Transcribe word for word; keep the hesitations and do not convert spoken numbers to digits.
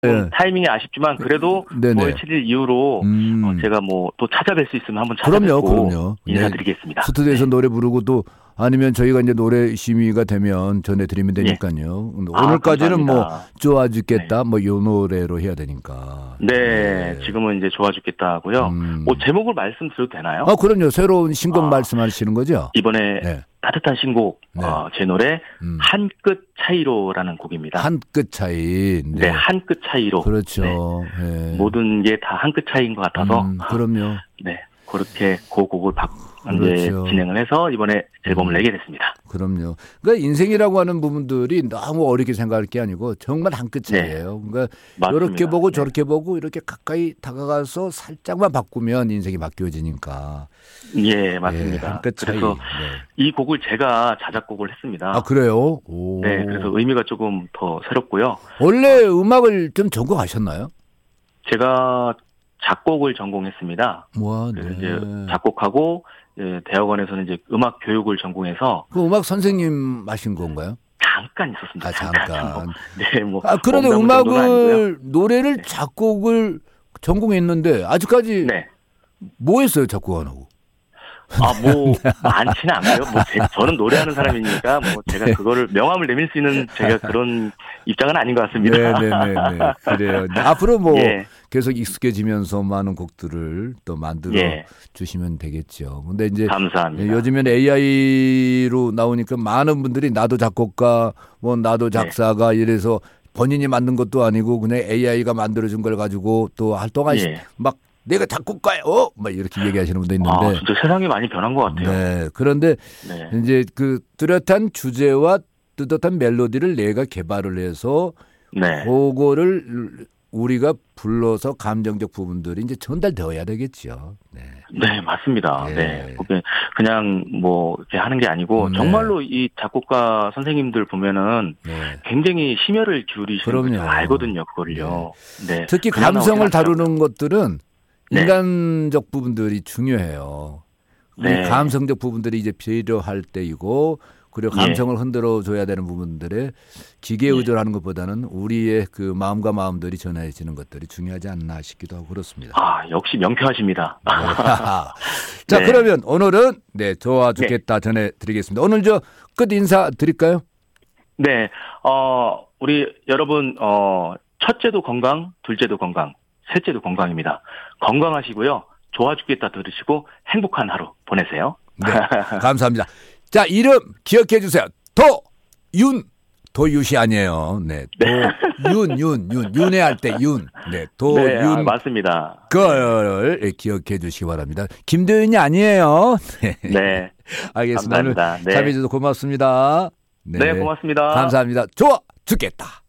네. 타이밍이 아쉽지만 그래도 구월 칠일 이후로 음. 어, 제가 뭐 또 찾아뵐 수 있으면 한번 찾아뵙고 그럼요, 그럼요. 인사드리겠습니다. 네. 스튜디오에서 네. 노래 부르고 또 아니면 저희가 이제 노래 심의가 되면 전해드리면 되니까요. 네. 오늘까지는 아, 뭐 좋아 죽겠다 네. 뭐 이 노래로 해야 되니까. 네, 네. 지금은 이제 좋아 죽겠다 하고요. 음. 뭐 제목을 말씀드려도 되나요? 아, 그럼요. 새로운 신곡 아, 말씀하시는 거죠? 이번에 네. 따뜻한 신곡 네. 어, 제 노래 음. 한 끗 차이로라는 곡입니다. 한 끗 차이. 네, 네 한 끗 차이로. 그렇죠. 네. 네. 모든 게 다 한 끗 차이인 것 같아서. 음, 그럼요. 네, 그렇게 그 곡을 바, 그렇죠. 이제 진행을 해서 이번에 앨범을 음. 내게 됐습니다. 그럼요. 그러니까 인생이라고 하는 부분들이 너무 어렵게 생각할 게 아니고 정말 한 끗 차이예요. 네. 그러니까 맞습니다. 이렇게 보고 네. 저렇게 보고 이렇게 가까이 다가가서 살짝만 바꾸면 인생이 바뀌어지니까. 예, 맞습니다. 예, 한 끗 차이. 그래서 네. 이 곡을 제가 자작곡을 했습니다. 아, 그래요? 오. 네, 그래서 의미가 조금 더 새롭고요. 원래 음악을 좀 전공하셨나요? 제가 작곡을 전공했습니다. 와, 네. 이제 작곡하고 예, 대학원에서는 이제 음악 교육을 전공해서 그 음악 선생님 하신 건가요? 잠깐 있었습니다. 아, 잠깐. 뭐, 네, 뭐. 아, 그런데 음악을 노래를 네. 작곡을 전공했는데 아직까지 네. 뭐 했어요, 작곡 안 하고? 아, 뭐 많지는 않고요. 뭐 제, 저는 노래하는 사람이니까 뭐 제가 네. 그거를 명함을 내밀 수 있는 제가 그런 입장은 아닌 것 같습니다. 네네네. 그래요. 앞으로 뭐 예. 계속 익숙해지면서 많은 곡들을 또 만들어 예. 주시면 되겠죠. 근데 이제 감사합니다. 요즘에는 에이아이로 나오니까 많은 분들이 나도 작곡가, 뭐 나도 작사가 네. 이래서 본인이 만든 것도 아니고 그냥 에이아이가 만들어준 걸 가지고 또 활동하시 예. 막 내가 작곡가요, 막 이렇게 얘기하시는 분도 있는데. 아, 진짜 세상이 많이 변한 것 같아요. 네. 그런데 네. 이제 그 뚜렷한 주제와 뚜렷한 멜로디를 내가 개발을 해서 네. 그거를 우리가 불러서 감정적 부분들이 이제 전달되어야 되겠죠. 네, 네 맞습니다. 네. 네. 그게 그냥 뭐 이렇게 하는 게 아니고 네. 정말로 이 작곡가 선생님들 보면은 네. 굉장히 심혈을 기울이시는 걸 알거든요, 그거를요. 네. 네. 특히 감성을 다루는 것들은 인간적 네. 부분들이 중요해요. 네. 감성적 부분들이 이제 필요할 때이고 그리고 감성을 예. 흔들어 줘야 되는 부분들에 기계에 의존하는 것보다는 우리의 그 마음과 마음들이 전해지는 것들이 중요하지 않나 싶기도 하고 그렇습니다. 아, 역시 명쾌하십니다. 자, 네. 그러면 오늘은 네, 좋아 죽겠다 네. 전해드리겠습니다. 오늘 저 끝 인사 드릴까요? 네, 어, 우리 여러분, 어, 첫째도 건강, 둘째도 건강, 셋째도 건강입니다. 건강하시고요. 좋아 죽겠다 들으시고 행복한 하루 보내세요. 네, 감사합니다. 자, 이름 기억해 주세요. 도윤. 도윤이 아니에요. 네. 도윤, 윤, 윤. 윤회할 때 윤. 네. 도윤. 네, 아, 맞습니다. 걸 기억해 주시기 바랍니다. 김도윤이 아니에요. 네. 네. 알겠습니다. 감사합니다. 네. 참여해 주셔서 고맙습니다. 네. 네, 고맙습니다. 감사합니다. 좋아 죽겠다.